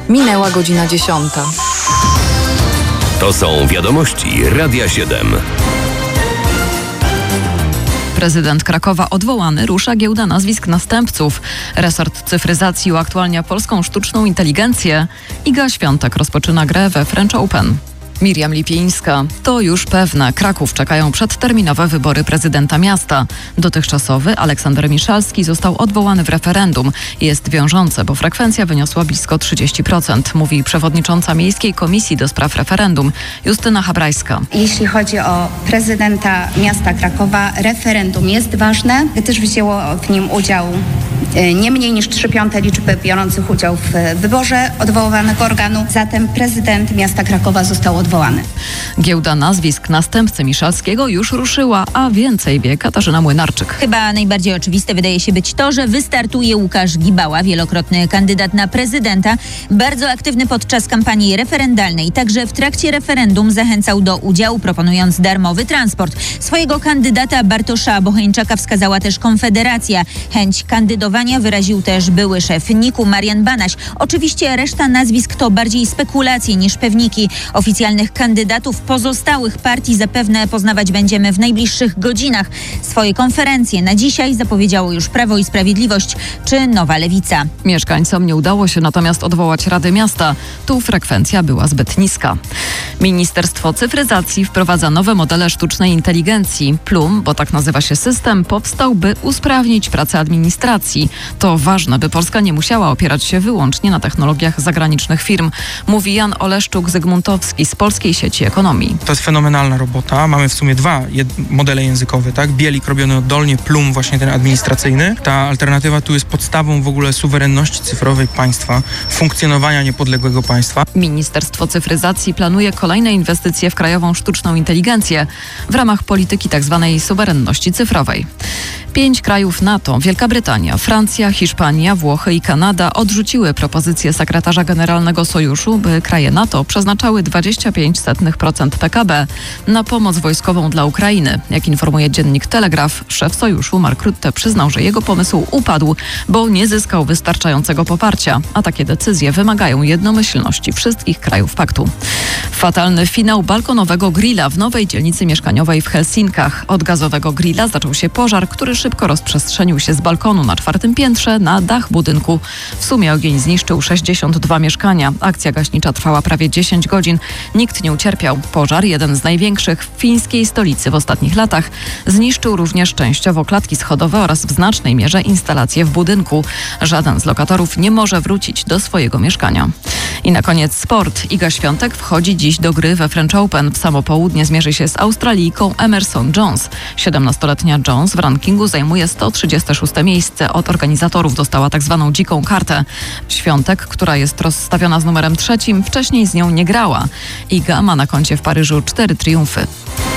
Minęła godzina 10. To są wiadomości Radia 7. Prezydent Krakowa odwołany, rusza giełda nazwisk następców. Resort cyfryzacji uaktualnia polską sztuczną inteligencję. Iga Świątek rozpoczyna grę we French Open. Miriam Lipińska. To już pewne. Kraków czekają przedterminowe wybory prezydenta miasta. Dotychczasowy Aleksander Miszalski został odwołany w referendum. Jest wiążące, bo frekwencja wyniosła blisko 30%, mówi przewodnicząca Miejskiej Komisji do Spraw Referendum Justyna Habrajska. Jeśli chodzi o prezydenta miasta Krakowa, referendum jest ważne, gdyż wzięło w nim udział nie mniej niż 3/5 liczby biorących udział w wyborze odwoływanego organu. Zatem prezydent miasta Krakowa został odwołany. Giełda nazwisk następcy Miszalskiego już ruszyła, a więcej wie Katarzyna Młynarczyk. Chyba najbardziej oczywiste wydaje się być to, że wystartuje Łukasz Gibała, wielokrotny kandydat na prezydenta, bardzo aktywny podczas kampanii referendalnej. Także w trakcie referendum zachęcał do udziału, proponując darmowy transport. Swojego kandydata Bartosza Bocheńczaka wskazała też Konfederacja. Chęć kandydowania wyraził też były szef NIK-u Marian Banaś. Oczywiście reszta nazwisk to bardziej spekulacje niż pewniki. Oficjalnych kandydatów pozostałych partii zapewne poznawać będziemy w najbliższych godzinach. Swoje konferencje na dzisiaj zapowiedziało już Prawo i Sprawiedliwość czy Nowa Lewica. Mieszkańcom nie udało się natomiast odwołać Rady Miasta. Tu frekwencja była zbyt niska. Ministerstwo Cyfryzacji wprowadza nowe modele sztucznej inteligencji. Plum, bo tak nazywa się system, powstał, by usprawnić pracę administracji. To ważne, by Polska nie musiała opierać się wyłącznie na technologiach zagranicznych firm, mówi Jan Oleszczuk-Zygmuntowski z Polskiej Sieci Ekonomii. To jest fenomenalna robota. Mamy w sumie dwa modele językowe, tak? Bielik robiony oddolnie, Plum właśnie ten administracyjny. Ta alternatywa tu jest podstawą w ogóle suwerenności cyfrowej państwa, funkcjonowania niepodległego państwa. Ministerstwo Cyfryzacji planuje kolejne inwestycje w krajową sztuczną inteligencję w ramach polityki tzw. suwerenności cyfrowej. 5 krajów NATO, Wielka Brytania, Francja, Hiszpania, Włochy i Kanada odrzuciły propozycję sekretarza generalnego Sojuszu, by kraje NATO przeznaczały 0,25% PKB na pomoc wojskową dla Ukrainy. Jak informuje dziennik Telegraf, szef Sojuszu Mark Rutte przyznał, że jego pomysł upadł, bo nie zyskał wystarczającego poparcia, a takie decyzje wymagają jednomyślności wszystkich krajów paktu. Fatalny finał balkonowego grilla w nowej dzielnicy mieszkaniowej w Helsinkach. Od gazowego grilla zaczął się pożar, który szybko rozprzestrzenił się z balkonu na 4. piętrze na dach budynku. W sumie ogień zniszczył 62 mieszkania. Akcja gaśnicza trwała prawie 10 godzin. Nikt nie ucierpiał. Pożar, jeden z największych w fińskiej stolicy w ostatnich latach, zniszczył również częściowo klatki schodowe oraz w znacznej mierze instalacje w budynku. Żaden z lokatorów nie może wrócić do swojego mieszkania. I na koniec sport. Iga Świątek wchodzi dziś do gry we French Open. W samo południe zmierzy się z Australijką Emerson Jones. 17-letnia Jones w rankingu zajmuje 136 miejsce. Od organizatorów dostała tak zwaną dziką kartę. Świątek, która jest rozstawiona z numerem 3, wcześniej z nią nie grała. Iga ma na koncie w Paryżu 4 triumfy.